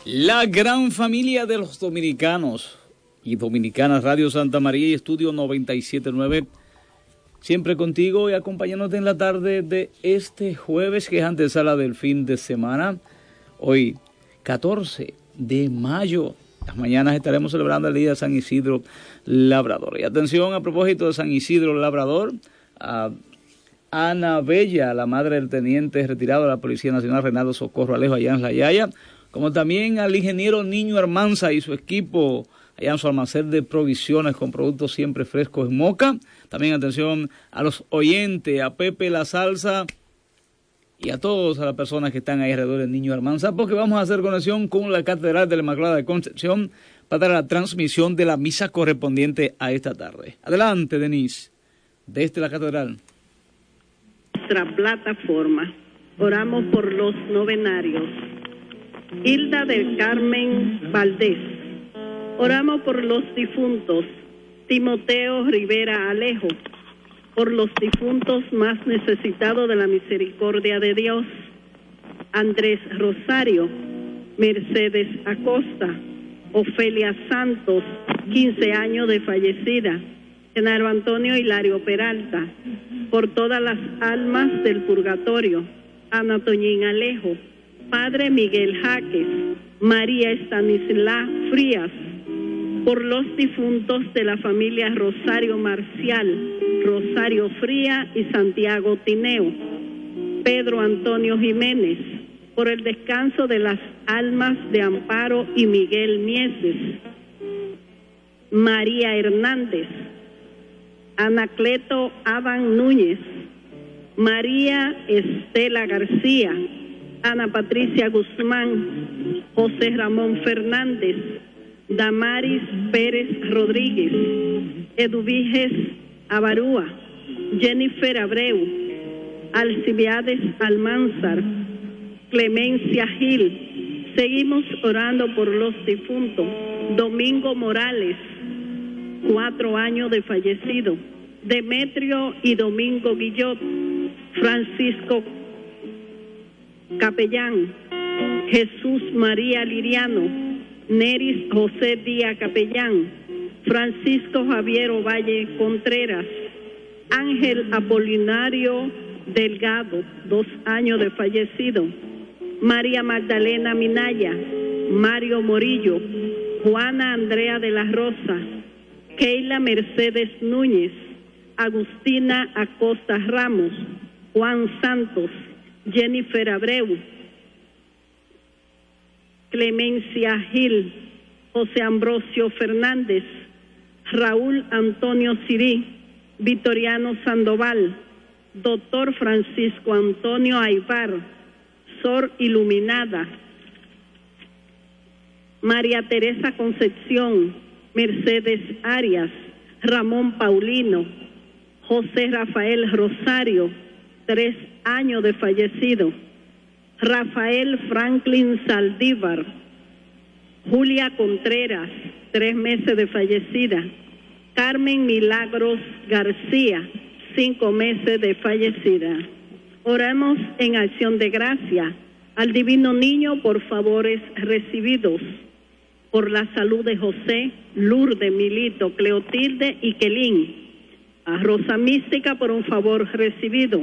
La gran familia de los dominicanos y dominicanas, Radio Santa María y Estudio 97.9, siempre contigo y acompañándote en la tarde de este jueves, que es antesala del fin de semana. Hoy, 14 de mayo, las mañanas estaremos celebrando el Día de San Isidro Labrador. Y atención, a propósito de San Isidro Labrador, a Ana Bella, la madre del teniente retirado de la Policía Nacional, Reinaldo Socorro Alejo, allá en La Yaya, como también al ingeniero Niño Hermanza y su equipo allá en su almacén de provisiones con productos siempre frescos en Moca. También atención a los oyentes, a Pepe La Salsa y a todas las personas que están ahí alrededor del Niño Hermanza, porque vamos a hacer conexión con la Catedral de la Inmaculada de Concepción para dar la transmisión de la misa correspondiente a esta tarde. Adelante, Denise, desde la Catedral. Nuestra plataforma. Oramos por los novenarios. Hilda del Carmen Valdés. Oramos por los difuntos. Timoteo Rivera Alejo. Por los difuntos más necesitados de la misericordia de Dios. Andrés Rosario. Mercedes Acosta. Ofelia Santos, 15 años de fallecida. Genaro Antonio Hilario Peralta. Por todas las almas del purgatorio. Ana Toñín Alejo. Padre Miguel Jaques, María Estanislá Frías, por los difuntos de la familia Rosario Marcial, Rosario Fría y Santiago Tineo, Pedro Antonio Jiménez, por el descanso de las almas de Amparo y Miguel Mieses, María Hernández, Anacleto Adán Núñez, María Estela García, Ana Patricia Guzmán, José Ramón Fernández, Damaris Pérez Rodríguez, Eduviges Abarúa, Jennifer Abreu, Alcibiades Almanzar, Clemencia Gil. Seguimos orando por los difuntos. Domingo Morales, 4 años de fallecido. Demetrio y Domingo Guillot, Francisco Capellán, Jesús María Liriano, Neris José Díaz Capellán, Francisco Javier Ovalle Contreras, Ángel Apolinario Delgado, 2 años de fallecido, María Magdalena Minaya, Mario Morillo, Juana Andrea de la Rosa, Keila Mercedes Núñez, Agustina Acosta Ramos, Juan Santos, Jennifer Abreu, Clemencia Gil, José Ambrosio Fernández, Raúl Antonio Sirí, Vitoriano Sandoval, Doctor Francisco Antonio Aybar, Sor Iluminada, María Teresa Concepción, Mercedes Arias, Ramón Paulino, José Rafael Rosario, 3 años de fallecido, Rafael Franklin Saldívar, Julia Contreras, 3 meses de fallecida, Carmen Milagros García, 5 meses de fallecida. Oramos en acción de gracia al Divino Niño por favores recibidos, por la salud de José, Lourdes, Milito, Cleotilde y Quelín, a Rosa Mística por un favor recibido,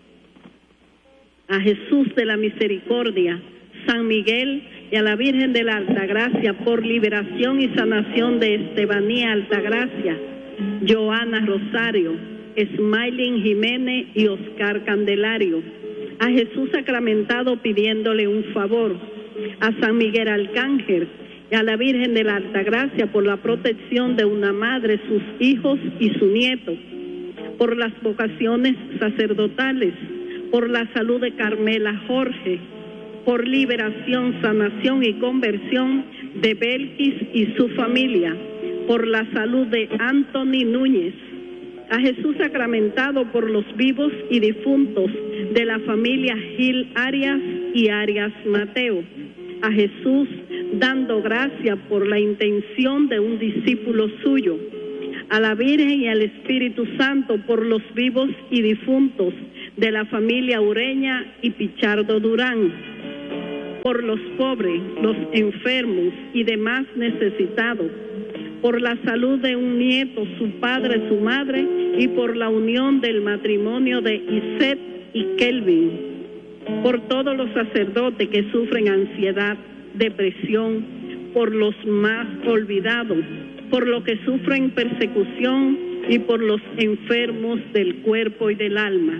a Jesús de la Misericordia, San Miguel y a la Virgen de la Altagracia por liberación y sanación de Estebanía Altagracia, Joana Rosario, Smiling Jiménez y Oscar Candelario, a Jesús sacramentado pidiéndole un favor, a San Miguel Arcángel y a la Virgen de la Altagracia por la protección de una madre, sus hijos y su nieto, por las vocaciones sacerdotales, por la salud de Carmela Jorge, por liberación, sanación y conversión de Belkis y su familia, por la salud de Anthony Núñez, a Jesús sacramentado por los vivos y difuntos de la familia Gil Arias y Arias Mateo, a Jesús dando gracia por la intención de un discípulo suyo, a la Virgen y al Espíritu Santo por los vivos y difuntos de la familia Ureña y Pichardo Durán, por los pobres, los enfermos y demás necesitados, por la salud de un nieto, su padre, su madre, y por la unión del matrimonio de Isette y Kelvin, por todos los sacerdotes que sufren ansiedad, depresión, por los más olvidados, por los que sufren persecución y por los enfermos del cuerpo y del alma.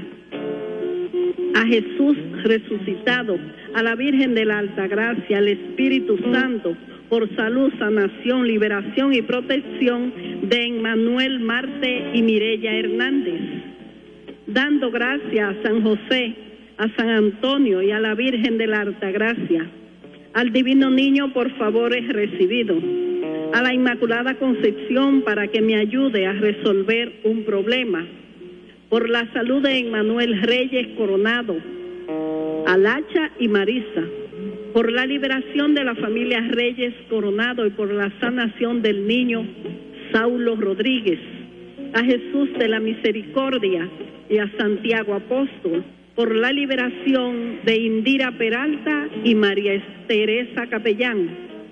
A Jesús resucitado, a la Virgen de la Altagracia, al Espíritu Santo, por salud, sanación, liberación y protección de Emmanuel Marte y Mireya Hernández. Dando gracias a San José, a San Antonio y a la Virgen de la Altagracia. Al Divino Niño por favores recibidos. A la Inmaculada Concepción para que me ayude a resolver un problema. Por la salud de Emmanuel Reyes Coronado, Alacha y Marisa, por la liberación de la familia Reyes Coronado y por la sanación del niño Saulo Rodríguez, a Jesús de la Misericordia y a Santiago Apóstol, por la liberación de Indira Peralta y María Teresa Capellán,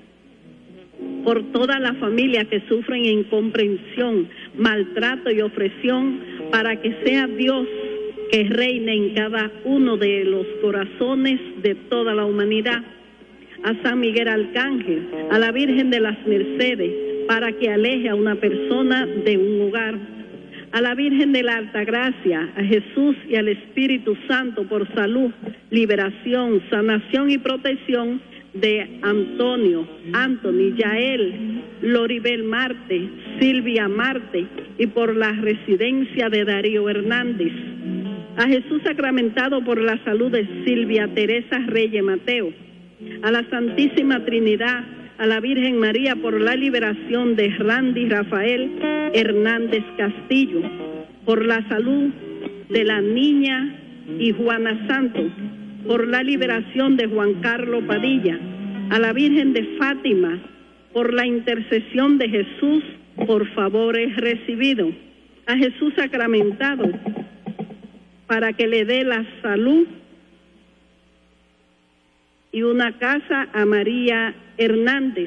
por toda la familia que sufren incomprensión, maltrato y opresión, para que sea Dios que reine en cada uno de los corazones de toda la humanidad. A San Miguel Arcángel, a la Virgen de las Mercedes, para que aleje a una persona de un hogar. A la Virgen de la Altagracia, a Jesús y al Espíritu Santo por salud, liberación, sanación y protección de Antonio, Anthony, Yael, Loribel Marte, Silvia Marte y por la residencia de Darío Hernández. A Jesús sacramentado por la salud de Silvia Teresa Reyes Mateo. A la Santísima Trinidad, a la Virgen María por la liberación de Randy Rafael Hernández Castillo, por la salud de la niña y Juana Santos, por la liberación de Juan Carlos Padilla, a la Virgen de Fátima, por la intercesión de Jesús, por favores recibidos, a Jesús sacramentado, para que le dé la salud y una casa a María Hernández.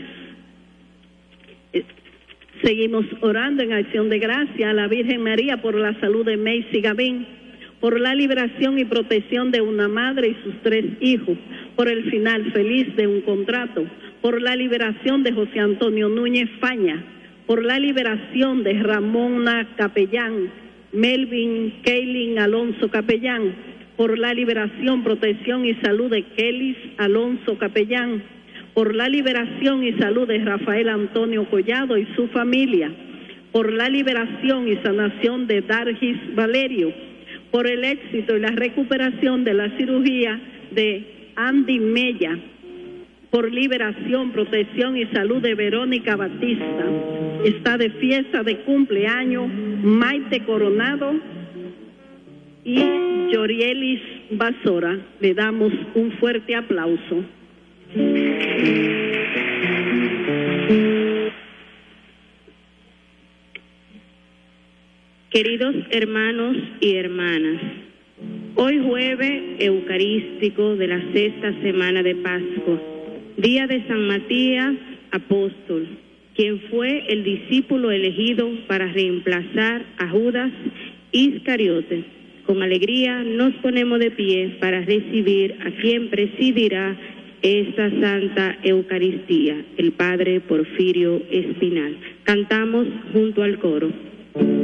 Seguimos orando en acción de gracia a la Virgen María por la salud de Macy Gavín, por la liberación y protección de una madre y sus 3 hijos, por el final feliz de un contrato, por la liberación de José Antonio Núñez Faña, por la liberación de Ramona Capellán, Melvin Keilin Alonso Capellán, por la liberación, protección y salud de Kelis Alonso Capellán, por la liberación y salud de Rafael Antonio Collado y su familia, por la liberación y sanación de Dargis Valerio, por el éxito y la recuperación de la cirugía de Andy Mella, por liberación, protección y salud de Verónica Batista. Está de fiesta de cumpleaños Maite Coronado y Yorielis Basora. Le damos un fuerte aplauso. Queridos hermanos y hermanas, hoy jueves eucarístico de la 6ª semana de Pascua, día de San Matías Apóstol, quien fue el discípulo elegido para reemplazar a Judas Iscariote. Con alegría nos ponemos de pie para recibir a quien presidirá esta Santa Eucaristía, el Padre Porfirio Espinal. Cantamos junto al coro.